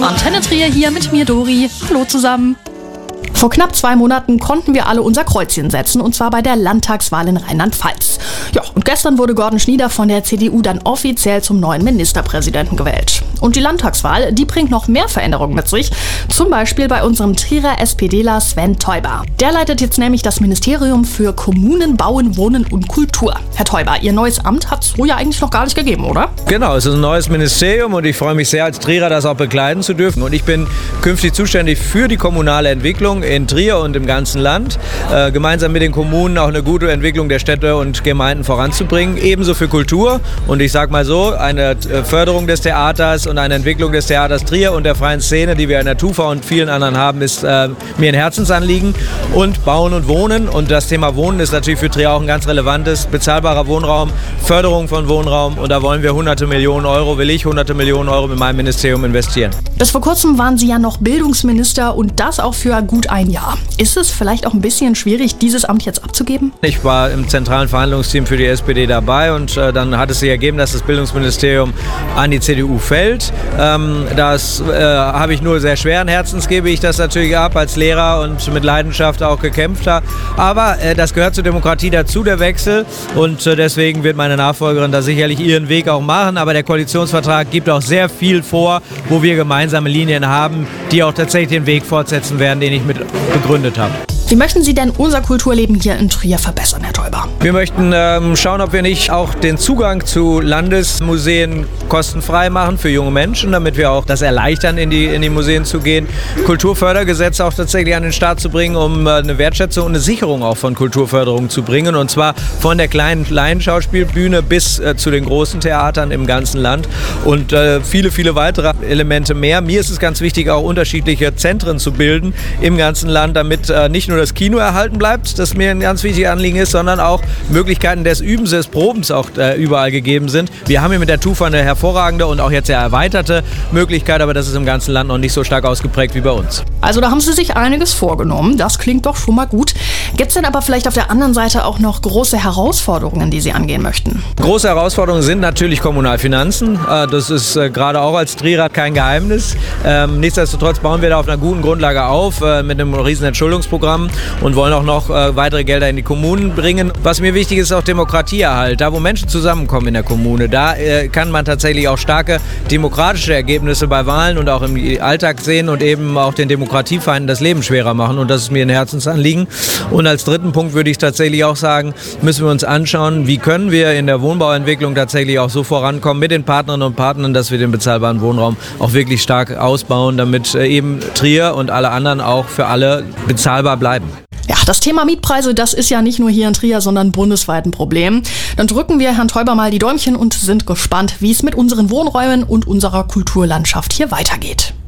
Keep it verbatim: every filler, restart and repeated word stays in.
Antenne Trier hier mit mir, Dori. Hallo zusammen. Vor knapp zwei Monaten konnten wir alle unser Kreuzchen setzen, und zwar bei der Landtagswahl in Rheinland-Pfalz. Ja, und gestern wurde Gordon Schnieder von der C D U dann offiziell zum neuen Ministerpräsidenten gewählt. Und die Landtagswahl, die bringt noch mehr Veränderungen mit sich, zum Beispiel bei unserem Trierer SPDler Sven Teuber. Der leitet jetzt nämlich das Ministerium für Kommunen, Bauen, Wohnen und Kultur. Herr Teuber, Ihr neues Amt hat es so ja eigentlich noch gar nicht gegeben, oder? Genau, es ist ein neues Ministerium und ich freue mich sehr, als Trierer das auch begleiten zu dürfen. Und ich bin künftig zuständig für die kommunale Entwicklung in Trier und im ganzen Land, äh, gemeinsam mit den Kommunen auch eine gute Entwicklung der Städte und Gemeinden voranzubringen, ebenso für Kultur. Und ich sage mal so, eine Förderung des Theaters und eine Entwicklung des Theaters Trier und der freien Szene, die wir in der TUFA und vielen anderen haben, ist äh, mir ein Herzensanliegen. Und Bauen und Wohnen, und das Thema Wohnen ist natürlich für Trier auch ein ganz relevantes, bezahlbarer Wohnraum, Förderung von Wohnraum, und da wollen wir hunderte Millionen Euro, will ich hunderte Millionen Euro mit meinem Ministerium investieren. Bis vor kurzem waren Sie ja noch Bildungsminister, und das auch für gut ein Jahr. Ist es vielleicht auch ein bisschen schwierig, dieses Amt jetzt abzugeben? Ich war im zentralen Verhandlungsteam für die S P D dabei, und äh, dann hat es sich ergeben, dass das Bildungsministerium an die C D U fällt. Ähm, das äh, habe ich nur sehr schweren Herzens, gebe ich das natürlich ab, als Lehrer und mit Leidenschaft auch gekämpft habe. Aber äh, das gehört zur Demokratie dazu, der Wechsel, und äh, deswegen wird meine Nachfolgerin da sicherlich ihren Weg auch machen. Aber der Koalitionsvertrag gibt auch sehr viel vor, wo wir gemeinsame Linien haben, die auch tatsächlich den Weg fortsetzen werden, den ich mit begründet habe. Wie möchten Sie denn unser Kulturleben hier in Trier verbessern, Herr Teuber? Wir möchten ähm, schauen, ob wir nicht auch den Zugang zu Landesmuseen kostenfrei machen für junge Menschen, damit wir auch das erleichtern, in die, in die Museen zu gehen. Kulturfördergesetz auch tatsächlich an den Start zu bringen, um äh, eine Wertschätzung und eine Sicherung auch von Kulturförderung zu bringen. Und zwar von der kleinen Laienschauspielbühne bis äh, zu den großen Theatern im ganzen Land. Und äh, viele, viele weitere Elemente mehr. Mir ist es ganz wichtig, auch unterschiedliche Zentren zu bilden im ganzen Land, damit äh, nicht nur das Kino erhalten bleibt, das mir ein ganz wichtiges Anliegen ist, sondern auch Möglichkeiten des Übens, des Probens auch äh, überall gegeben sind. Wir haben hier mit der TUFA eine hervorragende und auch jetzt sehr erweiterte Möglichkeit, aber das ist im ganzen Land noch nicht so stark ausgeprägt wie bei uns. Also da haben Sie sich einiges vorgenommen, das klingt doch schon mal gut. Gibt es denn aber vielleicht auf der anderen Seite auch noch große Herausforderungen, die Sie angehen möchten? Große Herausforderungen sind natürlich Kommunalfinanzen. Äh, das ist äh, gerade auch als Trierer kein Geheimnis. Ähm, nichtsdestotrotz bauen wir da auf einer guten Grundlage auf, äh, mit einem riesen Entschuldungsprogramm, und wollen auch noch äh, weitere Gelder in die Kommunen bringen. Was mir wichtig ist, ist auch Demokratieerhalt. Da, wo Menschen zusammenkommen in der Kommune, da äh, kann man tatsächlich auch starke demokratische Ergebnisse bei Wahlen und auch im Alltag sehen und eben auch den Demokratiefeinden das Leben schwerer machen. Und das ist mir ein Herzensanliegen. Und als dritten Punkt würde ich tatsächlich auch sagen, müssen wir uns anschauen, wie können wir in der Wohnbauentwicklung tatsächlich auch so vorankommen mit den Partnerinnen und Partnern, dass wir den bezahlbaren Wohnraum auch wirklich stark ausbauen, damit äh, eben Trier und alle anderen auch für alle bezahlbar bleiben. Ja, das Thema Mietpreise, das ist ja nicht nur hier in Trier, sondern bundesweit ein Problem. Dann drücken wir Herrn Teuber mal die Däumchen und sind gespannt, wie es mit unseren Wohnräumen und unserer Kulturlandschaft hier weitergeht.